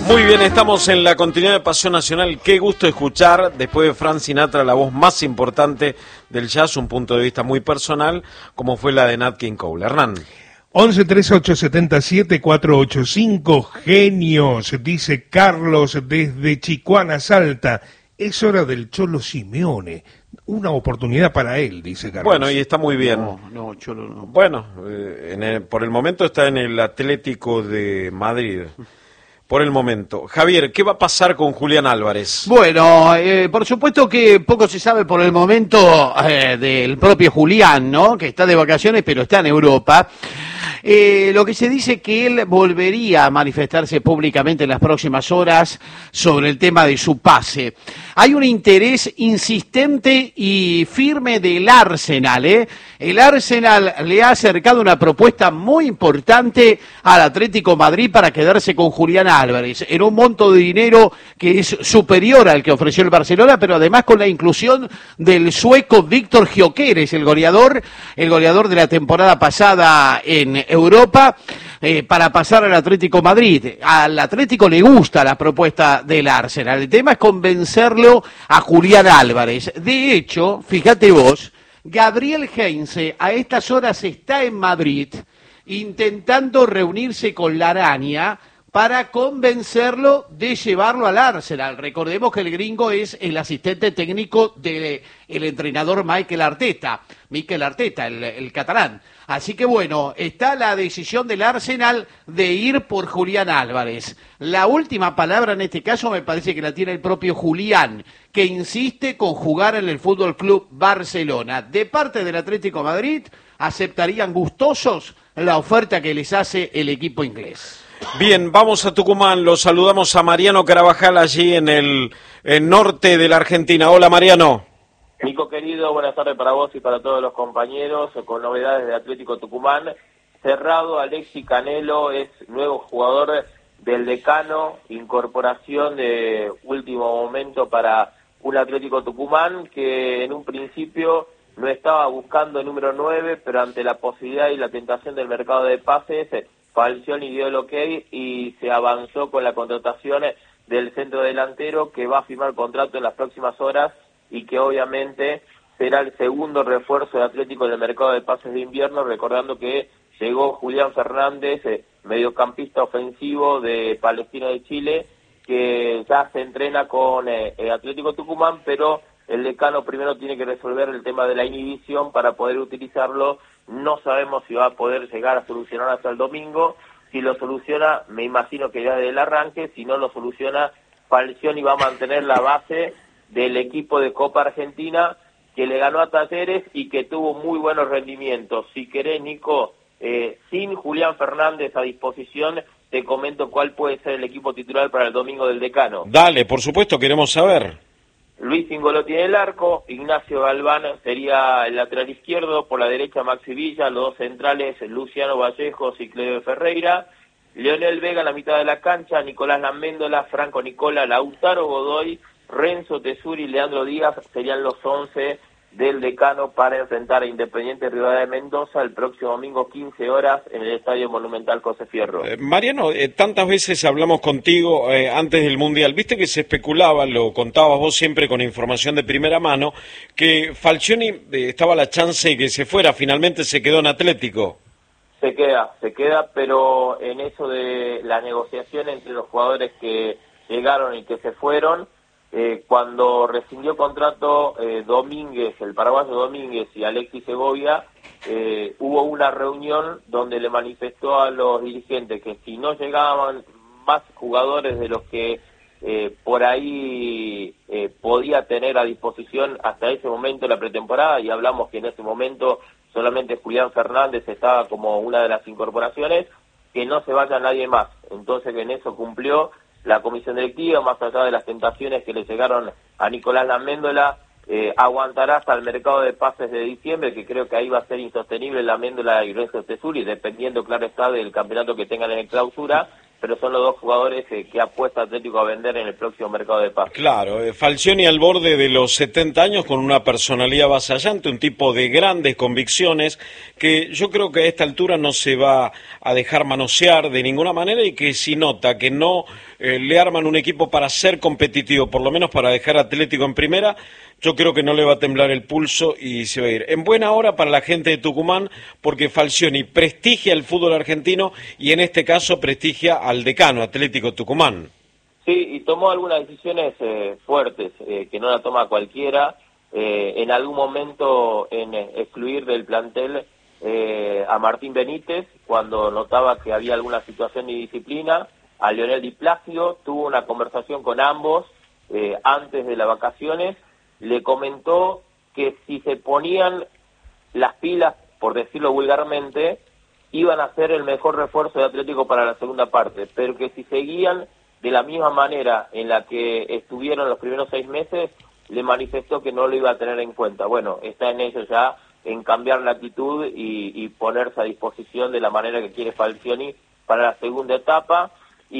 Muy bien, estamos en la continuidad de Pasión Nacional. Qué gusto escuchar, después de Frank Sinatra, la voz más importante del jazz, un punto de vista muy personal, como fue la de Nat King Cole. Hernán. 11 3877 485, genios, dice Carlos desde Chicuana, Salta. Es hora del Cholo Simeone. Una oportunidad para él, dice Carlos. Bueno, y está muy bien. No, Cholo no. Bueno, por el momento está en el Atlético de Madrid. Por el momento. Javier, ¿qué va a pasar con Julián Álvarez? Bueno, por supuesto que poco se sabe por el momento del propio Julián, ¿no? Que está de vacaciones, pero está en Europa. Lo que se dice que él volvería a manifestarse públicamente en las próximas horas sobre el tema de su pase. Hay un interés insistente y firme del Arsenal, ¿eh? El Arsenal le ha acercado una propuesta muy importante al Atlético Madrid para quedarse con Julián Álvarez, en un monto de dinero que es superior al que ofreció el Barcelona, pero además con la inclusión del sueco Víctor Gyökeres, el goleador de la temporada pasada en Europa, para pasar al Atlético Madrid. Al Atlético le gusta la propuesta del Arsenal. El tema es convencerlo a Julián Álvarez. De hecho, fíjate vos, Gabriel Heinze a estas horas está en Madrid intentando reunirse con la araña para convencerlo de llevarlo al Arsenal. Recordemos que el gringo es el asistente técnico del entrenador Mikel Arteta, el catalán. Así que bueno, está la decisión del Arsenal de ir por Julián Álvarez. La última palabra en este caso me parece que la tiene el propio Julián, que insiste con jugar en el Fútbol Club Barcelona. De parte del Atlético de Madrid, aceptarían gustosos la oferta que les hace el equipo inglés. Bien, vamos a Tucumán, los saludamos a Mariano Carabajal allí en el norte de la Argentina. Hola Mariano. Nico querido, buenas tardes para vos y para todos los compañeros, con novedades de Atlético Tucumán. Cerrado, Alexis Canelo es nuevo jugador del Decano, incorporación de último momento para un Atlético Tucumán que en un principio no estaba buscando el número 9, pero ante la posibilidad y la tentación del mercado de pases, Falcioni dio el ok y se avanzó con la contratación del centro delantero que va a firmar contrato en las próximas horas y que obviamente será el segundo refuerzo de Atlético en el mercado de pases de invierno, recordando que llegó Julián Fernández, mediocampista ofensivo de Palestino de Chile, que ya se entrena con Atlético Tucumán, pero el Decano primero tiene que resolver el tema de la inhibición para poder utilizarlo. No sabemos si va a poder llegar a solucionar hasta el domingo. Si lo soluciona, me imagino que ya desde el arranque. Si no lo soluciona, Falcioni va a mantener la base del equipo de Copa Argentina que le ganó a Talleres y que tuvo muy buenos rendimientos. Si querés, Nico, sin Julián Fernández a disposición, te comento cuál puede ser el equipo titular para el domingo del Decano. Dale, por supuesto, queremos saber. Luis Ingolotti en el arco, Ignacio Galván sería el lateral izquierdo, por la derecha Maxi Villa, los dos centrales Luciano Vallejos y Cleo Ferreira, Leonel Vega en la mitad de la cancha, Nicolás Laméndola, Franco Nicola, Lautaro Godoy, Renzo Tesuri y Leandro Díaz serían los 11 del Decano para enfrentar a Independiente Rivadavia de Mendoza el próximo domingo 15 horas en el Estadio Monumental José Fierro. Mariano, tantas veces hablamos contigo antes del Mundial, viste que se especulaba, lo contabas vos siempre con información de primera mano, que Falcioni estaba la chance de que se fuera, finalmente se quedó en Atlético. Se queda, pero en eso de la negociación entre los jugadores que llegaron y que se fueron, cuando rescindió contrato Domínguez, el paraguayo Domínguez y Alexis Segovia, hubo una reunión donde le manifestó a los dirigentes que si no llegaban más jugadores de los que por ahí podía tener a disposición hasta ese momento la pretemporada, y hablamos que en ese momento solamente Julián Fernández estaba como una de las incorporaciones, que no se vaya nadie más. Entonces en eso cumplió la comisión directiva, más allá de las tentaciones que le llegaron a Nicolás Laméndola, aguantará hasta el mercado de pases de diciembre, que creo que ahí va a ser insostenible Laméndola y Renzo Tesuri, dependiendo, claro está, del campeonato que tengan en el clausura, pero son los dos jugadores que apuesta Atlético a vender en el próximo mercado de pases. Claro, Falcioni al borde de los 70 años con una personalidad avasallante, un tipo de grandes convicciones que yo creo que a esta altura no se va a dejar manosear de ninguna manera y que si nota que no le arman un equipo para ser competitivo, por lo menos para dejar a Atlético en primera, yo creo que no le va a temblar el pulso y se va a ir. En buena hora para la gente de Tucumán, porque Falcioni prestigia el fútbol argentino y en este caso prestigia al decano, Atlético Tucumán. Sí, y tomó algunas decisiones fuertes, que no la toma cualquiera. En algún momento en excluir del plantel a Martín Benítez, cuando notaba que había alguna situación de indisciplina, a Leonel Di Plácido, tuvo una conversación con ambos antes de las vacaciones, le comentó que si se ponían las pilas, por decirlo vulgarmente, iban a ser el mejor refuerzo de Atlético para la segunda parte, pero que si seguían de la misma manera en la que estuvieron los primeros 6 meses, le manifestó que no lo iba a tener en cuenta. Bueno, está en ello ya, en cambiar la actitud y ponerse a disposición de la manera que quiere Falcioni para la segunda etapa.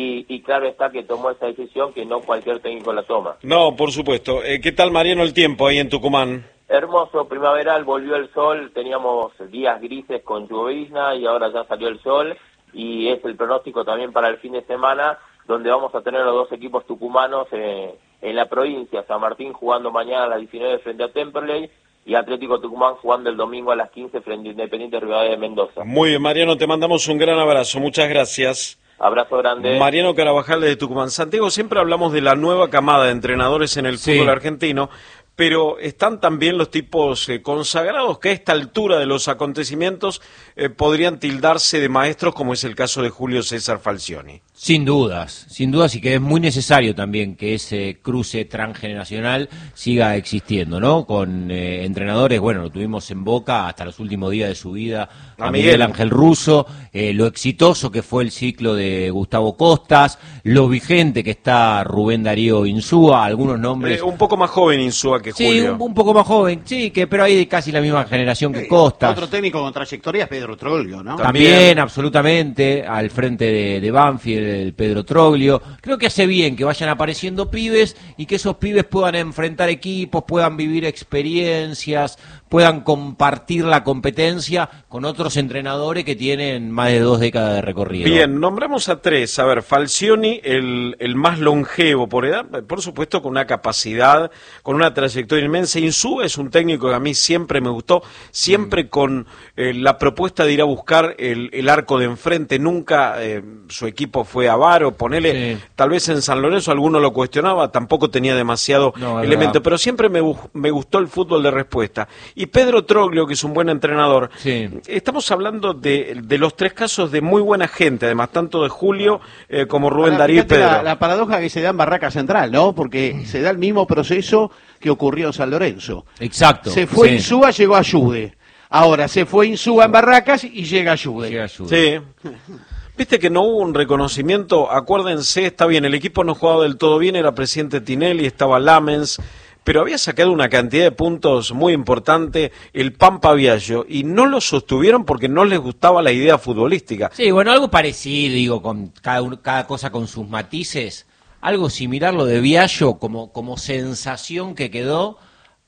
Y claro está que tomó esa decisión que no cualquier técnico la toma. No, por supuesto. ¿Qué tal, Mariano, el tiempo ahí en Tucumán? Hermoso, primaveral, volvió el sol, teníamos días grises con llovizna y ahora ya salió el sol y es el pronóstico también para el fin de semana, donde vamos a tener los dos equipos tucumanos en la provincia, San Martín jugando mañana a las 19 frente a Temperley y Atlético Tucumán jugando el domingo a las 15 frente a Independiente Rivadavia de Mendoza. Muy bien, Mariano, te mandamos un gran abrazo, muchas gracias. Abrazo grande. Mariano Carabajal de Tucumán. Santiago, siempre hablamos de la nueva camada de entrenadores en el fútbol argentino, pero están también los tipos consagrados que a esta altura de los acontecimientos podrían tildarse de maestros, como es el caso de Julio César Falcioni. Sin dudas, y que es muy necesario también que ese cruce transgeneracional siga existiendo, ¿no? Con entrenadores, bueno, lo tuvimos en Boca hasta los últimos días de su vida, a Miguel Ángel Russo, lo exitoso que fue el ciclo de Gustavo Costas, lo vigente que está Rubén Darío Insúa, algunos nombres... un poco más joven Insúa que Julio. Sí, un poco más joven, sí, pero hay casi la misma generación que Costas. Otro técnico con trayectoria es Pedro Troglio, ¿no? También, absolutamente, al frente de Banfield, el Pedro Troglio. Creo que hace bien que vayan apareciendo pibes y que esos pibes puedan enfrentar equipos, puedan vivir experiencias, puedan compartir la competencia con otros entrenadores que tienen más de 2 décadas de recorrido. Bien, nombramos a 3. A ver, Falcioni, el más longevo por edad, por supuesto con una capacidad, con una trayectoria inmensa. Insúa es un técnico que a mí siempre me gustó, siempre con la propuesta de ir a buscar el arco de enfrente. Nunca su equipo fue avaro, ponele, tal vez en San Lorenzo alguno lo cuestionaba, tampoco tenía demasiado elemento, pero siempre me gustó el fútbol de respuesta. Y Pedro Troglio, que es un buen entrenador, estamos hablando de los 3 casos de muy buena gente, además, tanto de Julio como Rubén Darío y Pedro. La paradoja que se da en Barraca Central, ¿no? Porque se da el mismo proceso que ocurrió en San Lorenzo. Exacto. Se fue Insúa, llegó a Ayude. Ahora se fue Insúa en Barracas y llega a Ayude. Sí. Viste que no hubo un reconocimiento, acuérdense, está bien, el equipo no jugaba del todo bien, era presidente Tinelli, estaba Lamens, pero había sacado una cantidad de puntos muy importante el Pampa Viallo y no lo sostuvieron porque no les gustaba la idea futbolística. Sí, bueno, algo parecido, digo, con cada cosa con sus matices, algo similar lo de Viallo como sensación que quedó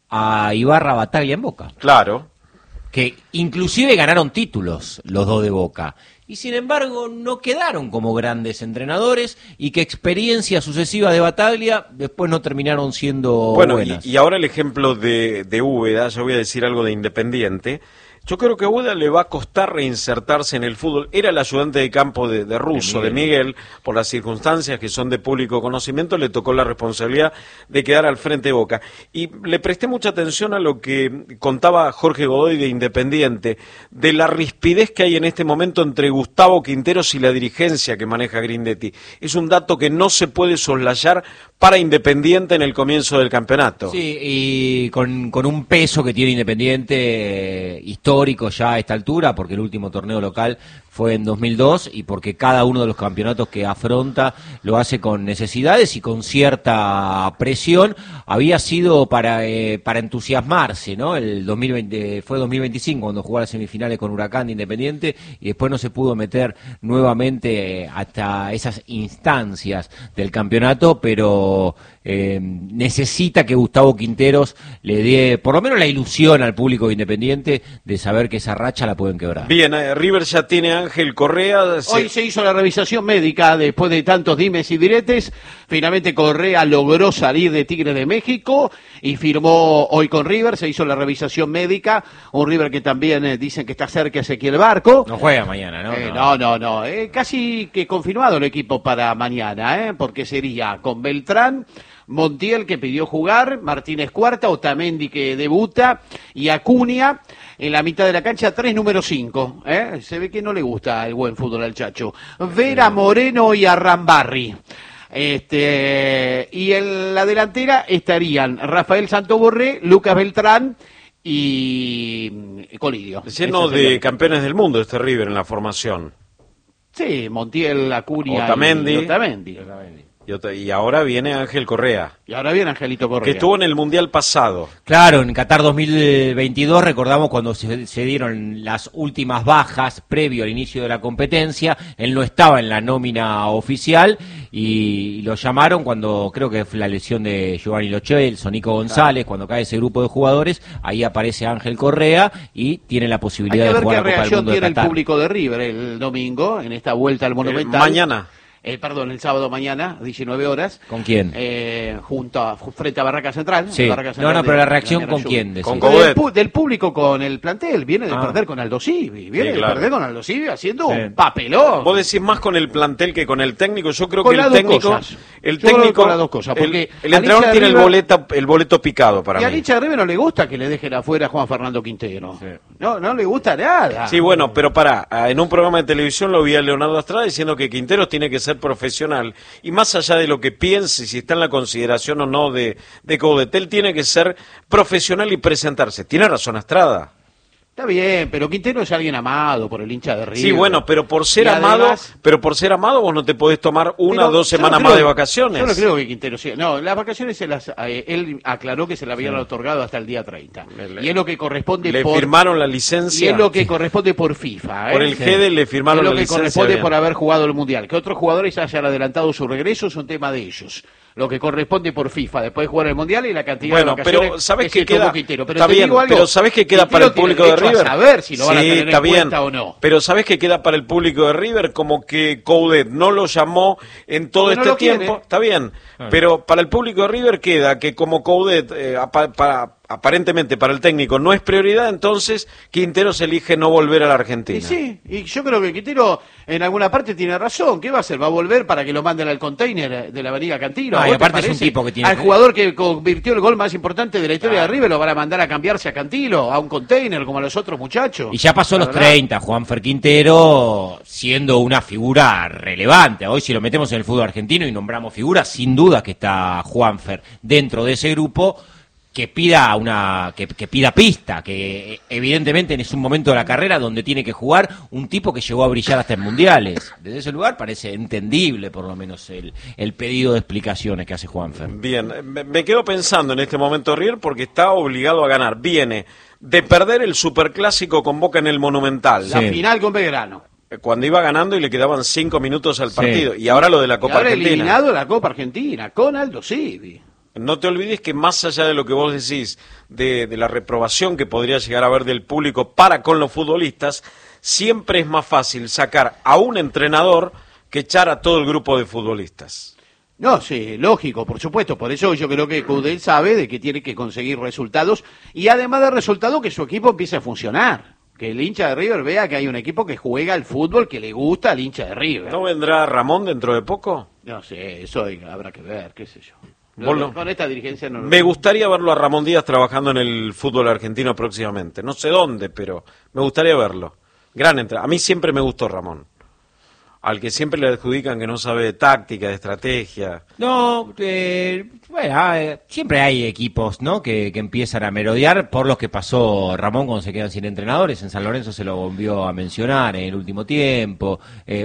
a Ibarra Bataglia en Boca. Claro. Que inclusive ganaron títulos los dos de Boca. Y sin embargo no quedaron como grandes entrenadores y que experiencias sucesivas de Bataglia después no terminaron siendo buenas. Y ahora el ejemplo de Úbeda, yo voy a decir algo de Independiente. Yo creo que a Úbeda le va a costar reinsertarse en el fútbol. Era el ayudante de campo de Russo, de Miguel, por las circunstancias que son de público conocimiento, le tocó la responsabilidad de quedar al frente de Boca. Y le presté mucha atención a lo que contaba Jorge Godoy de Independiente, de la rispidez que hay en este momento entre Gustavo Quinteros y la dirigencia que maneja Grindetti. Es un dato que no se puede soslayar para Independiente en el comienzo del campeonato. Sí, y con un peso que tiene Independiente histórico ya a esta altura, porque el último torneo local fue en 2002 y porque cada uno de los campeonatos que afronta lo hace con necesidades y con cierta presión. Había sido para entusiasmarse, ¿no? El 2020 fue 2025 cuando jugó las semifinales con Huracán de Independiente y después no se pudo meter nuevamente hasta esas instancias del campeonato, pero necesita que Gustavo Quinteros le dé por lo menos la ilusión al público de Independiente de saber que esa racha la pueden quebrar. Bien, River ya tiene a Ángel Correa. Hoy se hizo la revisación médica después de tantos dimes y diretes. Finalmente Correa logró salir de Tigre de México y firmó hoy con River. Se hizo la revisación médica. Un River que también dicen que está cerca Ezequiel Barco. No juega mañana, ¿no? No. Casi que confirmado el equipo para mañana, porque sería con Beltrán, Montiel, que pidió jugar, Martínez Cuarta, Otamendi, que debuta, y Acuña en la mitad de la cancha, 3 número 5. Se ve que no le gusta el buen fútbol al Chacho. Vera, Moreno y Arrambarri. Y en la delantera estarían Rafael Santoborré, Lucas Beltrán y Colidio. Lleno de campeones del mundo este River en la formación. Sí, Montiel, Acuña Otamendi. y Otamendi. Y ahora viene Ángel Correa. Y ahora viene Angelito Correa. Que estuvo en el Mundial pasado. Claro, en Qatar 2022, recordamos cuando se dieron las últimas bajas previo al inicio de la competencia, él no estaba en la nómina oficial y lo llamaron cuando creo que fue la lesión de Giovanni Lo Celso, Nico González, cuando cae ese grupo de jugadores, ahí aparece Ángel Correa y tiene la posibilidad de jugar la Copa del Mundo de Qatar. Hay que ver qué reacción tiene el público de River el domingo en esta vuelta al Monumental. Mañana. El sábado mañana, 19 horas. ¿Con quién? Frente a Barraca Central. Sí. Barraca Central Pero la reacción ¿con quién? Decís? Con Coudet. Del público con el plantel. Viene de perder con Aldo Civi. Viene de perder con Aldo Civi haciendo un papelón. Vos decís más con el plantel que con el técnico. Yo creo con que el técnico. Con las dos cosas. Porque el entrenador tiene el boleto picado para mí. Y a hincha de River no le gusta que le dejen afuera a Juan Fernando Quintero. Sí. No le gusta nada. Sí, bueno, pero en un programa de televisión lo vi a Leonardo Astrada diciendo que Quinteros tiene que ser profesional. Y más allá de lo que piense, si está en la consideración o no de Coudet, él tiene que ser profesional y presentarse. Tiene razón Astrada. Está bien, pero Quintero es alguien amado por el hincha de River. Sí, bueno, pero por ser amado vos no te podés tomar 1 o 2 semanas más de vacaciones. Yo no creo que Quintero sea. No, las vacaciones él aclaró que se le habían otorgado hasta el día 30. Y es lo que corresponde le firmaron la licencia. Y es lo que corresponde por FIFA. Por el GEDE le firmaron la licencia. Es lo que corresponde por haber jugado el Mundial. Que otros jugadores hayan adelantado su regreso es un tema de ellos. Lo que corresponde por FIFA, después de jugar el Mundial y la cantidad de vacaciones. Pero ¿sabes qué queda? Pero está bien, pero ¿sabes qué queda para el público de River? A saber si lo van a tener en cuenta o no. Pero ¿sabes qué queda para el público de River? Como que Coudet no lo llamó en todo este tiempo. Está bien, pero para el público de River queda que como Coudet aparentemente para el técnico no es prioridad, entonces Quinteros elige no volver a la Argentina. Sí, y yo creo que Quintero en alguna parte tiene razón. ¿Qué va a hacer? ¿Va a volver para que lo manden al container de la Avenida Cantilo? Y aparte es un tipo que tiene... Al jugador que convirtió el gol más importante de la historia de River lo van a mandar a cambiarse a Cantilo, a un container como a los otros muchachos. Y ya pasó los 30, Juanfer Quintero siendo una figura relevante. Hoy si lo metemos en el fútbol argentino y nombramos figuras, sin duda que está Juanfer dentro de ese grupo. Que pida que pida pista, que evidentemente es un momento de la carrera donde tiene que jugar un tipo que llegó a brillar hasta en mundiales. Desde ese lugar parece entendible por lo menos el pedido de explicaciones que hace Juanfer. Bien, me quedo pensando en este momento River porque está obligado a ganar. Viene de perder el superclásico con Boca en el Monumental. La final con Belgrano. Cuando iba ganando y le quedaban 5 minutos al partido. Y ahora lo de la Copa Argentina. Eliminado la Copa Argentina con Aldo Civi. No te olvides que más allá de lo que vos decís, de la reprobación que podría llegar a haber del público para con los futbolistas, siempre es más fácil sacar a un entrenador que echar a todo el grupo de futbolistas. No, sí, lógico, por supuesto. Por eso yo creo que Coudet sabe de que tiene que conseguir resultados y además de resultados que su equipo empiece a funcionar. Que el hincha de River vea que hay un equipo que juega al fútbol que le gusta al hincha de River. ¿No vendrá Ramón dentro de poco? No sé, eso habrá que ver, qué sé yo. Con esta dirigencia no. Me gustaría verlo a Ramón Díaz trabajando en el fútbol argentino próximamente. No sé dónde, pero me gustaría verlo. A mí siempre me gustó Ramón. al que siempre le adjudican que no sabe de táctica, de estrategia. No, siempre hay equipos, ¿no? que empiezan a merodear por los que pasó Ramón cuando se quedan sin entrenadores. En San Lorenzo se lo volvió a mencionar en el último tiempo.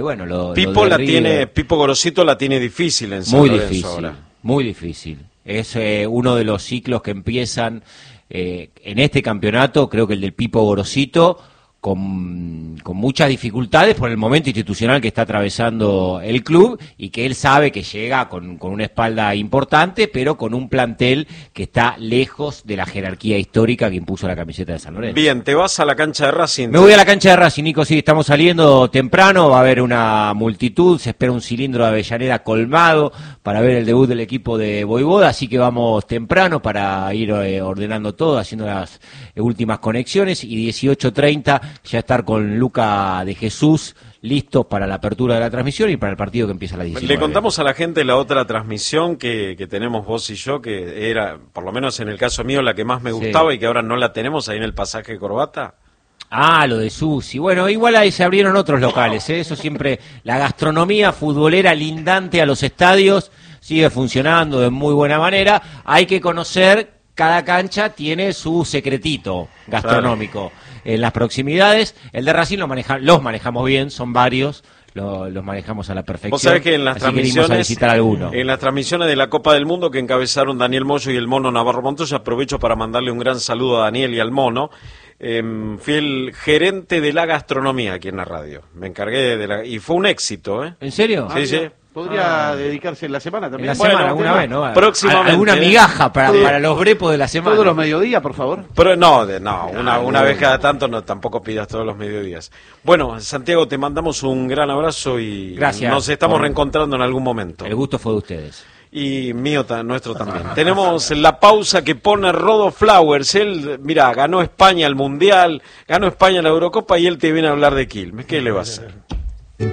Pipo Gorosito la tiene difícil en San Lorenzo ahora. Muy difícil. Es uno de los ciclos que empiezan en este campeonato, creo que el del Pipo Gorosito, con muchas dificultades por el momento institucional que está atravesando el club y que él sabe que llega con una espalda importante, pero con un plantel que está lejos de la jerarquía histórica que impuso la camiseta de San Lorenzo. Bien, ¿te vas a la cancha de Racing? Me voy a la cancha de Racing, Nico, sí, estamos saliendo temprano, va a haber una multitud, se espera un cilindro de Avellaneda colmado para ver el debut del equipo de Voivoda, así que vamos temprano para ir ordenando todo, haciendo las últimas conexiones, y 18:30 ya estar con Luca de Jesús listos para la apertura de la transmisión y para el partido que empieza a las 19. Le contamos a la gente la otra transmisión que tenemos vos y yo, que era, por lo menos en el caso mío, la que más me gustaba y que ahora no la tenemos ahí en el pasaje de Corbata. Ah, lo de Susi. Bueno, igual ahí se abrieron otros locales, ¿eh? Eso siempre, la gastronomía futbolera lindante a los estadios sigue funcionando de muy buena manera. Hay que conocer, cada cancha tiene su secretito gastronómico. Claro. En las proximidades, el de Racing los manejamos bien, son varios, los manejamos a la perfección. Vos sabés que en las transmisiones, en las transmisiones de la Copa del Mundo que encabezaron Daniel Moyo y el Mono Navarro Montoya, aprovecho para mandarle un gran saludo a Daniel y al Mono. Fui el gerente de la gastronomía aquí en la radio. Me encargué y fue un éxito, ¿eh? ¿En serio? Sí, sí. Podría dedicarse en la semana también. En la semana, alguna vez, ¿no? Próximamente. Alguna migaja para los brepos de la semana. Todos los mediodías, por favor. Pero una vez cada tanto, no, tampoco pidas todos los mediodías. Bueno, Santiago, te mandamos un gran abrazo y gracias, nos estamos reencontrando en algún momento. El gusto fue de ustedes. Y nuestro también. Tenemos la pausa que pone Rodo Flowers. Él, mira, ganó España el Mundial, ganó España la Eurocopa y él te viene a hablar de Quilmes. ¿Qué le va a hacer?